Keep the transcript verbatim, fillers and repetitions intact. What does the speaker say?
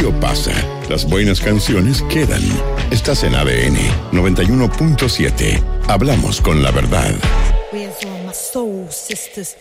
radio pasa, las buenas canciones quedan. Estás en A D N noventa y uno punto siete. Hablamos con la verdad. Where's all my soul sisters?